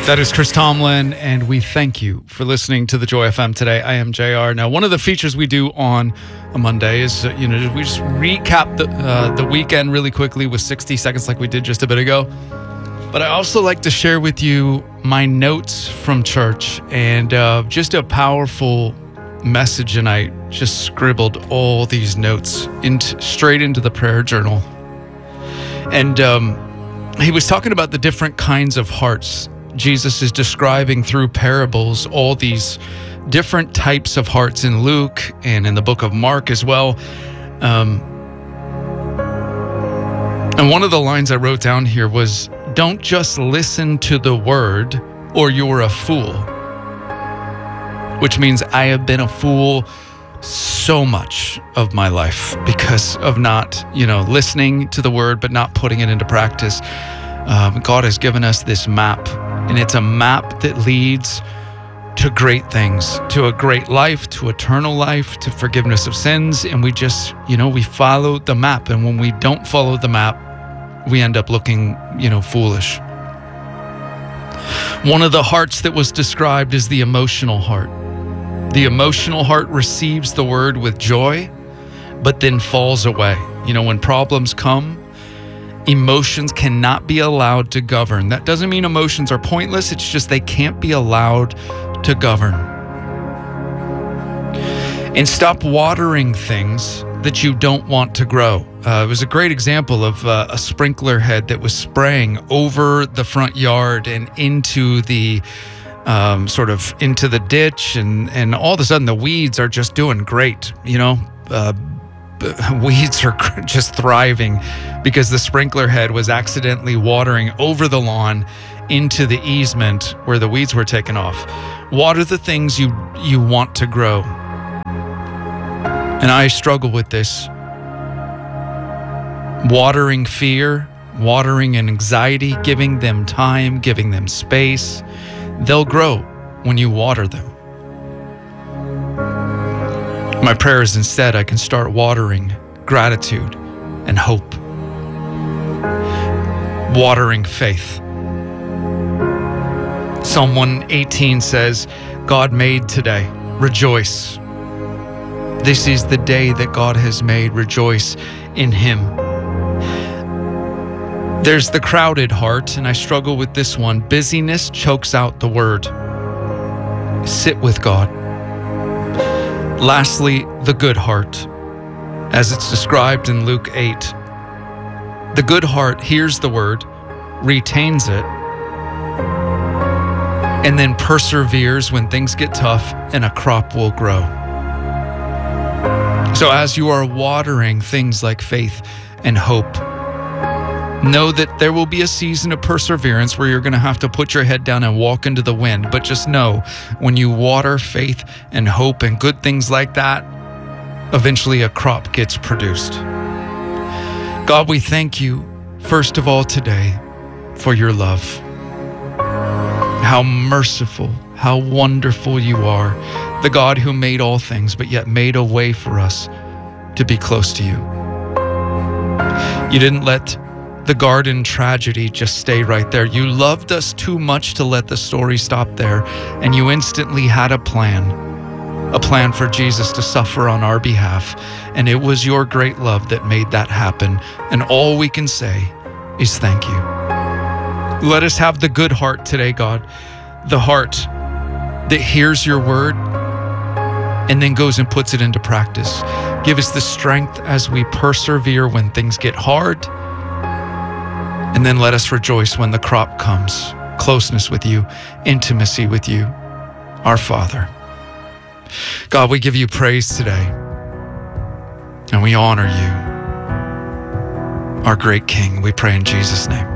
That is Chris Tomlin, and we thank you for listening to the Joy FM today. I am JR. Now, one of the features we do on a Monday is, we just recap the weekend really quickly with 60 seconds like we did just a bit ago. But I also like to share with you my notes from church and just a powerful message, and I just scribbled all these notes straight into the prayer journal. And he was talking about the different kinds of hearts. Jesus is describing through parables all these different types of hearts in Luke and in the book of Mark as well. And one of the lines I wrote down here was, "Don't just listen to the word or you're a fool." Which means I have been a fool so much of my life because of not, listening to the word, but not putting it into practice. God has given us this map, and it's a map that leads to great things, to a great life, to eternal life, to forgiveness of sins. And we just, we follow the map. And when we don't follow the map, we end up looking, foolish. One of the hearts that was described is the emotional heart. The emotional heart receives the word with joy, but then falls away. When problems come, emotions cannot be allowed to govern. That doesn't mean emotions are pointless. It's just they can't be allowed to govern. And stop watering things that you don't want to grow. It was a great example of a sprinkler head that was spraying over the front yard and into the into the ditch, and all of a sudden the weeds are just doing great. Weeds are just thriving because the sprinkler head was accidentally watering over the lawn into the easement where the weeds were taken off. Water the things you want to grow. And I struggle with this. Watering fear, watering anxiety, giving them time, giving them space. They'll grow when you water them. My prayer is instead I can start watering gratitude and hope. Watering faith. Psalm 118 says, "God made today, rejoice. This is the day that God has made, rejoice in Him." There's the crowded heart, and I struggle with this one. Busyness chokes out the word. Sit with God. Lastly, the good heart, as it's described in Luke 8. The good heart hears the word, retains it, and then perseveres when things get tough, and a crop will grow. So as you are watering things like faith and hope, know that there will be a season of perseverance where you're going to have to put your head down and walk into the wind. But just know, when you water faith and hope and good things like that, eventually a crop gets produced. God, we thank you, first of all today, for your love. How merciful, how wonderful you are, the God who made all things, but yet made a way for us to be close to you. You didn't let the garden tragedy just stay right there. You loved us too much to let the story stop there, and you instantly had a plan for Jesus to suffer on our behalf, and it was your great love that made that happen, and all we can say is thank you. Let us have the good heart today, God, the heart that hears your word and then goes and puts it into practice. Give us the strength as we persevere when things get hard, and then let us rejoice when the crop comes. Closeness with you, intimacy with you, our Father. God, we give you praise today, and we honor you, our great King. We pray in Jesus' name.